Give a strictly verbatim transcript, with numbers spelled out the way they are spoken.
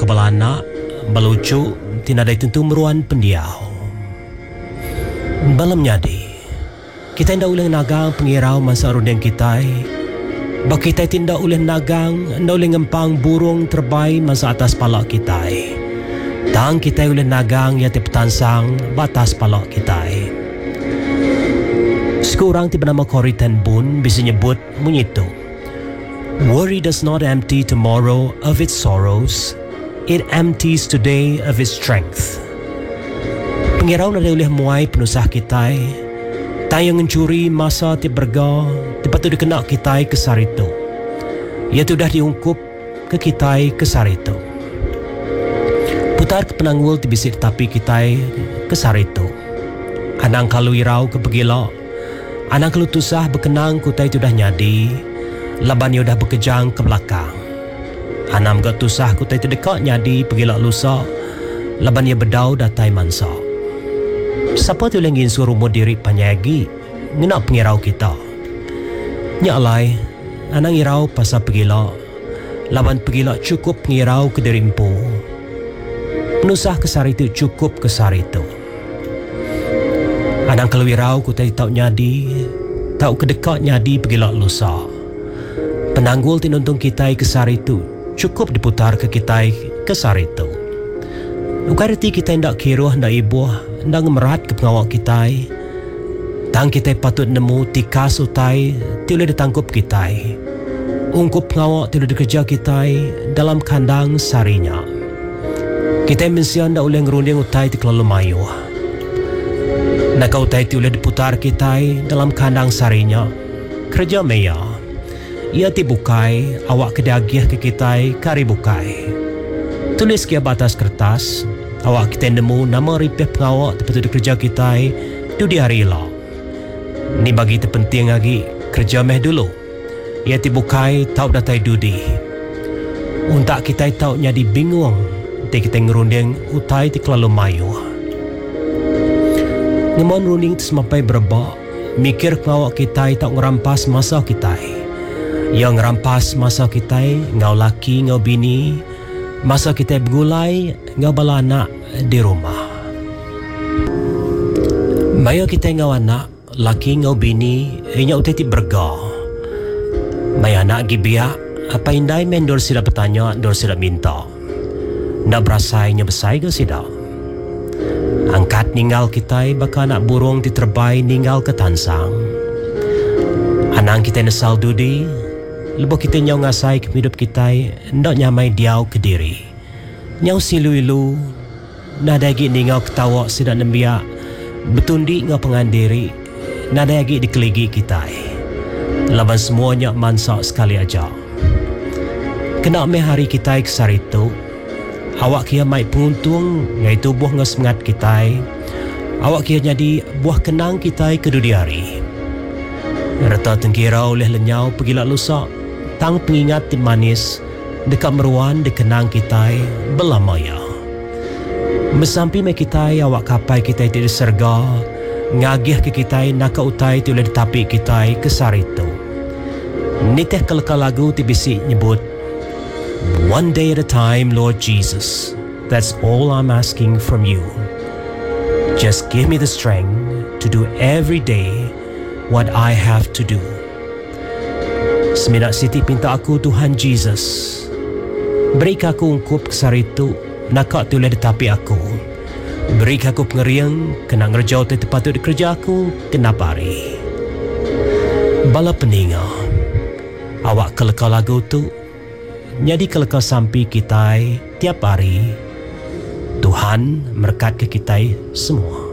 kebalana, melucu, tinadai tentu meruan pendiau. Balam nyadi, kita tidak boleh nagang pengirau masa rundeng kita. Bak kita tidak boleh nagang, tidak boleh ngempang burung terbai masa atas palak kita. Tang kita boleh nagang ya petansang batas palak kita. Sekurang tiba nama Corinthian Bun bisa nyebut menyitu. Worry does not empty tomorrow of its sorrows. It empties today of its strength. Pengirau na boleh muai penusah kita. Tayang mencuri masa ti berga, tepat tu dikena kita kesar itu. Ia tu dah diungkup ke kita kesar itu. Putar ke penanggul ti bisik tapi kita kesar itu. Anang kalau irau ke pegila, anang kalau tusah berkenang kutai tu dah nyadi, laban ia dah berkejang ke belakang. Anam gak tusah kutai tu dekat nyadi pegila lusa, laban ia berdau datai mansa. Siapa tu yang ingin suruh diri panyagi ngenak pengirau kita. Nyalai, anang irau pasal pegila, laban pegila cukup pengirau ke diri empu. Penusah kesar itu cukup kesar itu. Anang kalau irau kutai tau nyadi, tau kedekat nyadi pegila lusa. Penanggul tinuntung kita kesar itu cukup diputar ke kita kesar itu. Ukariti kita hendak kiruh hendak ibuh, hendak merat ke pengawak kita. Tang kita patut nemu tika sutai, tiada ditangkup kita. Ungkup pengawak tiada dikerja kita dalam kandang sarinya. Kita mensian hendak uleng ngerunding utai ti kelalu mayu. Nak utai tiada diputar kita dalam kandang sarinya. Kerja meya. Ia ti bukai, awak kedagih ke kita kari bukai. Tulis kia batas kertas, awak kita nemu nama ripeh pengawak tepat tu kerja kita tu di hari lah. Ni bagi terpenting lagi kerja meh dulu. Ia ti bukai tau datai dudi. Untak kita tau nyadi bingung, te kita ngerunding utai ti kelalu mayu. Ngemon runding tu semampai berebak, mikir pengawak kita tau ngerampas masa kita. Yang ngerampas masa kita, ngau laki, ngau bini, masa kita bergulai, ngau bala anak di rumah. Maya kita ngau anak, laki ngau bini, inya utai ti berga. Maya anak gibiak, apa indai men dor sida bertanya, dor sida minta. Nak berasai nya besai ke sida? Angkat ninggal kita, baka anak burung ti terbai ninggal ke tansang. Anang kita nesal dudi, lebo kita nyau ngasai ke hidup kita, ndak nyamai diau ke diri. Nyau silu-ilu, nada lagi ningau ketawa sidak nembiak, betundi ngau pengandiri, nada lagi dikeligi kita. Laban semuanya mansak sekali aja. Kena me hari kita kesar itu, awak kia mai penguntung, ngai tubuh ngau semangat kita, awak kia jadi buah kenang kita kedudi hari. Rata tengkira oleh lenyau pergilah lusa, tang pengingat tim manis dekat meruan dikenang kita belamaya. Mesampi me kita awak kapai kita tidak serga, ngagih ke kita nak utai tu oleh ditapi kita kesar itu. Niteh kelakar lagu ti bisik nyebut, one day at a time, Lord Jesus. That's all I'm asking from you. Just give me the strength to do every day what I have to do. Seminak siti pinta aku Tuhan Jesus, beri aku ungkup kesar itu, nakak tu boleh ditapi aku. Beri aku pengeriang, kena ngerjau tu patut dikerja aku, kena pari. Bala peninga, awak kelekal lagu tu, jadi kelekal sampai kita tiap hari. Tuhan berkat ke kita semua.